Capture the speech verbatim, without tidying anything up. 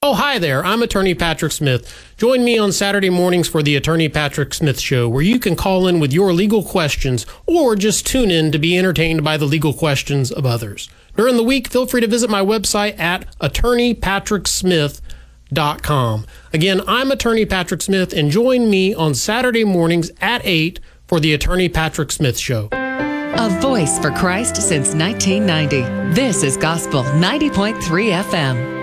Oh, hi there. I'm Attorney Patrick Smith. Join me on Saturday mornings for the Attorney Patrick Smith Show, where you can call in with your legal questions or just tune in to be entertained by the legal questions of others. During the week, feel free to visit my website at attorney patrick smith dot com. Again, I'm Attorney Patrick Smith, and join me on Saturday mornings at eight for the Attorney Patrick Smith Show. A voice for Christ since nineteen ninety. This is Gospel ninety point three F M.